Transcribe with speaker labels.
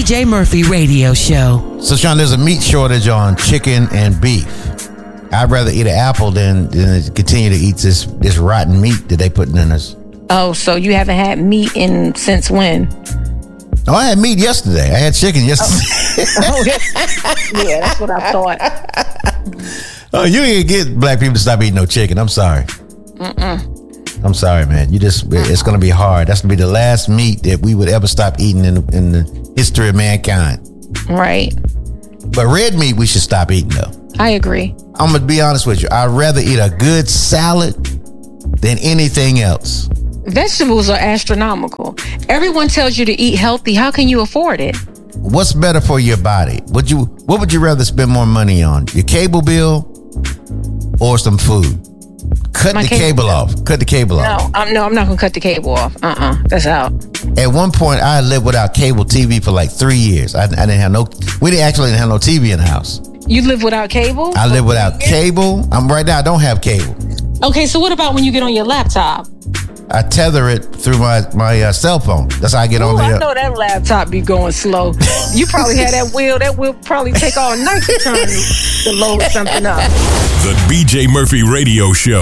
Speaker 1: BJ Murphy Radio Show.
Speaker 2: So, Sean, there's a meat shortage on chicken and beef. I'd rather eat an apple than continue to eat this rotten meat that they putting in us.
Speaker 3: Oh, so you haven't had meat since when?
Speaker 2: Oh, I had meat yesterday. I had chicken yesterday.
Speaker 3: Oh, yeah, that's what I thought.
Speaker 2: Oh, you ain't get black people to stop eating no chicken. I'm sorry. I'm sorry, man. It's going to be hard. That's going to be the last meat that we would ever stop eating in the history of mankind.
Speaker 3: Right.
Speaker 2: But red meat, we should stop eating, though.
Speaker 3: I agree.
Speaker 2: I'm going to be honest with you. I'd rather eat a good salad than anything else.
Speaker 3: Vegetables are astronomical. Everyone tells you to eat healthy. How can you afford it?
Speaker 2: What's better for your body? What would you rather spend more money on? Your cable bill or some food? Cut the cable off. Cut the cable off.
Speaker 3: I'm not going to cut the cable off. That's out.
Speaker 2: At one point, I lived without cable TV for like 3 years. I didn't have we didn't have no TV in the house.
Speaker 3: You live without cable?
Speaker 2: I live without cable. Right now, I don't have cable.
Speaker 3: Okay, so what about when you get on your laptop?
Speaker 2: I tether it through my cell phone. That's how I get on there.
Speaker 3: I know that laptop be going slow. You probably had that wheel. That will probably take all night to load something up.
Speaker 4: The BJ Murphy Radio Show.